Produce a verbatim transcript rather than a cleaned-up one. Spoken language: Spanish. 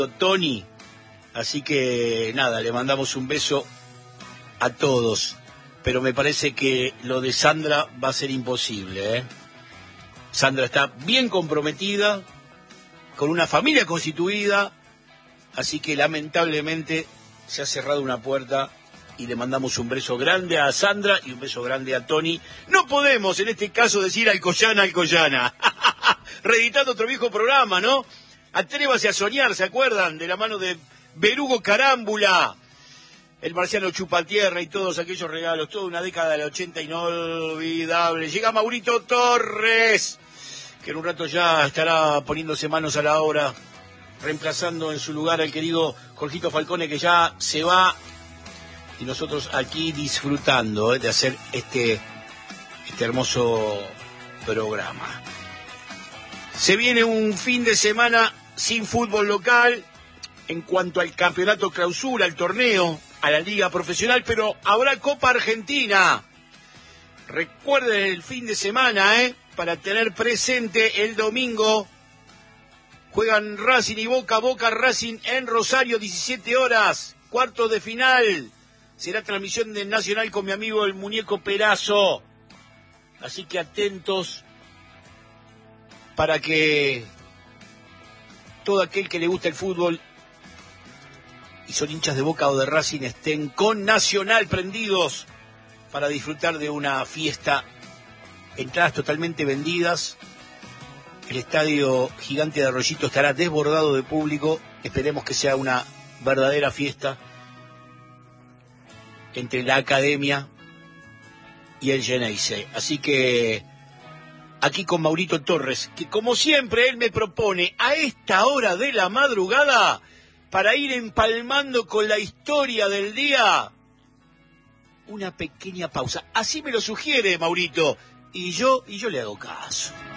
Tony, así que nada, le mandamos un beso a todos, pero me parece que lo de Sandra va a ser imposible, ¿eh? Sandra está bien comprometida, con una familia constituida, así que lamentablemente se ha cerrado una puerta y le mandamos un beso grande a Sandra y un beso grande a Tony. No podemos en este caso decir Alcoyana, Alcoyana, reeditando otro viejo programa, ¿no? Atrévase a soñar, ¿se acuerdan? De la mano de Berugo Carámbula, el marciano Chupatierra y todos aquellos regalos, toda una década del ochenta inolvidable. Llega Maurito Torres, que en un rato ya estará poniéndose manos a la obra, reemplazando en su lugar al querido Jorgito Falcone, que ya se va, y nosotros aquí disfrutando, ¿eh? de hacer este, este hermoso programa. Se viene un fin de semana sin fútbol local en cuanto al campeonato clausura, al torneo, a la liga profesional, pero habrá Copa Argentina. Recuerden el fin de semana, ¿eh? para tener presente el domingo. Juegan Racing y Boca, Boca Racing en Rosario, diecisiete horas, cuartos de final. Será transmisión de Nacional con mi amigo el Muñeco Perazo. Así que atentos para que todo aquel que le gusta el fútbol y son hinchas de Boca o de Racing estén con Nacional prendidos para disfrutar de una fiesta. Entradas totalmente vendidas. El estadio Gigante de Arroyito estará desbordado de público. Esperemos que sea una verdadera fiesta entre la academia y el Geneise. Así que aquí con Maurito Torres, que como siempre él me propone a esta hora de la madrugada, para ir empalmando con la historia del día, una pequeña pausa. Así me lo sugiere Maurito, y yo, y yo le hago caso.